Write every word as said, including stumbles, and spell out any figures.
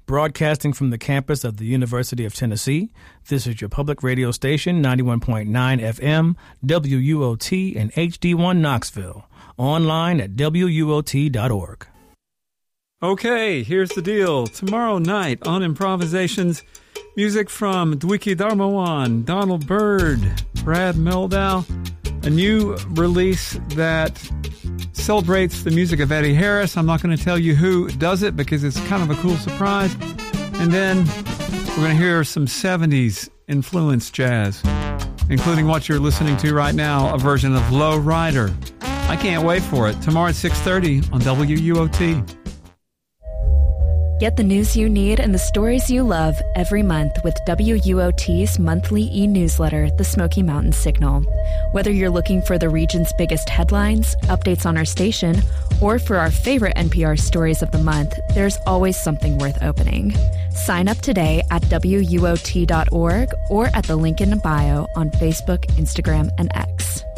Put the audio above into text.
Broadcasting from the campus of the University of Tennessee, this is your public radio station, ninety-one point nine F M, W U O T, and H D one Knoxville. Online at W U O T dot org. Okay, here's the deal. Tomorrow night on Improvisations, music from Dwiki Darmawan, Donald Byrd, Brad Mehldau, a new release that celebrates the music of Eddie Harris. I'm not going to tell you who does it because it's kind of a cool surprise. And then we're going to hear some seventies influenced jazz, including what you're listening to right now, a version of Low Rider. I can't wait for it. Tomorrow at six thirty on W U O T. Get the news you need and the stories you love every month with W U O T's monthly e-newsletter, The Smoky Mountain Signal. Whether you're looking for the region's biggest headlines, updates on our station, or for our favorite N P R stories of the month, there's always something worth opening. Sign up today at W U O T dot org or at the link in the bio on Facebook, Instagram, and X.